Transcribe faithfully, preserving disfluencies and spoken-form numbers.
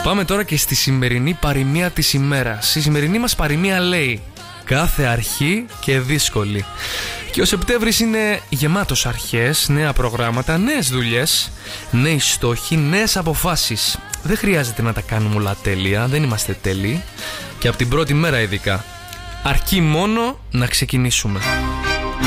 Πάμε τώρα και στη σημερινή παροιμία της ημέρας. Η σημερινή μας παροιμία λέει: κάθε αρχή και δύσκολη. Και ο Σεπτέμβρης είναι γεμάτος αρχές, νέα προγράμματα, νέες δουλειές, νέοι στόχοι, νέες αποφάσεις. Δεν χρειάζεται να τα κάνουμε όλα τέλεια, δεν είμαστε τέλειοι. Και από την πρώτη μέρα ειδικά. Αρκεί μόνο να ξεκινήσουμε.